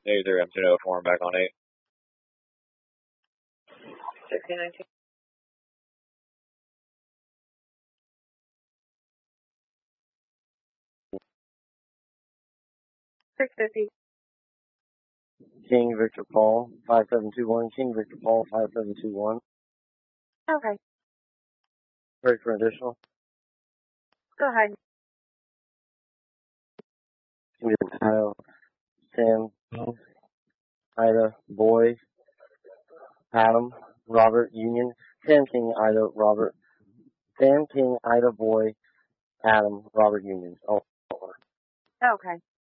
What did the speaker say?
83, I'm 204, I'm back on 8. 1619. 650. King Victor Paul, 5721. King Victor Paul, 5721. Okay. Ready for additional? Go ahead. Ohio, Sam, Ida, Boy, Adam, Robert, Union, Sam King, Ida, Robert, Sam King, Ida, Boy, Adam, Robert, Union. Oh. Okay.